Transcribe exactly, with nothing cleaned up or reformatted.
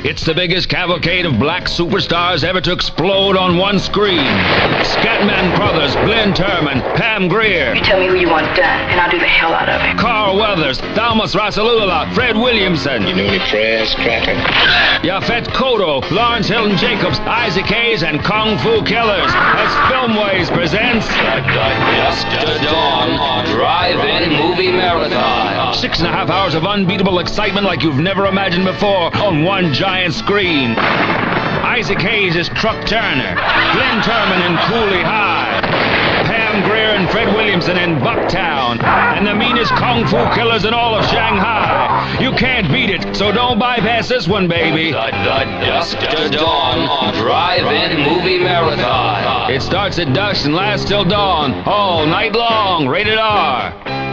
It's the biggest cavalcade of black superstars ever to explode on one screen. Scatman Crothers, Glenn Turman, Pam Grier. You tell me who you want done, and I'll do the hell out of it. Carl Weathers, Thalmus Rasalula, Fred Williamson. You know any prayers, Cracker? Yaphet Kotto, Lawrence Hilton Jacobs, Isaac Hayes, and Kung Fu Killers. As Filmways presents... Dusk to Dawn Drive-In Movie Marathon. Six and a half hours of unbeatable excitement like you've never imagined before on one giant screen. Isaac Hayes is Truck Turner, Glenn Turman in Cooley High, Pam Grier and Fred Williamson in Bucktown, and the meanest Kung Fu Killers in all of Shanghai. You can't beat it, so don't bypass this one, baby. The, the Dusk to Dawn Drive-In Movie Marathon. It starts at dusk and lasts till dawn, all night long, rated R.